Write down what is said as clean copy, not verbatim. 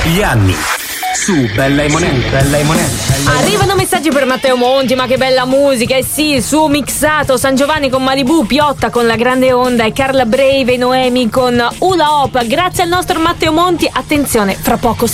Gli anni su Bella e Monelli. Arrivano messaggi per Matteo Monti, ma che bella musica, eh sì, su Mixato, San Giovanni con Malibu, Piotta con La Grande Onda e Carla Brave e Noemi con Hula Hop. Grazie al nostro Matteo Monti, attenzione, fra poco